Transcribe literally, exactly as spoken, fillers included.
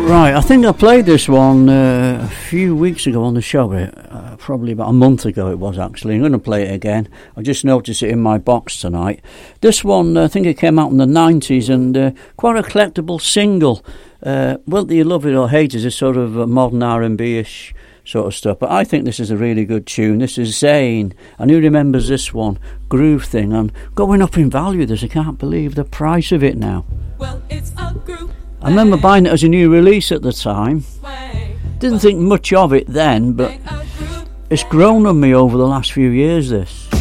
Right, I think I played this one uh, a few weeks ago on the show, uh, probably about a month ago it was actually. I'm going to play it again. I just noticed it in my box tonight. This one, uh, I think it came out in the nineties and uh, quite a collectible single. Uh, whether you love it or hate it, it's sort of a modern R and B-ish sort of stuff. But I think this is a really good tune. This is Zayn. And who remembers this one? Groove Thing. And going up in value, this. I can't believe the price of it now. Well, it's a groove. I remember buying it as a new release at the time. Didn't think much of it then, but it's grown on me over the last few years, this.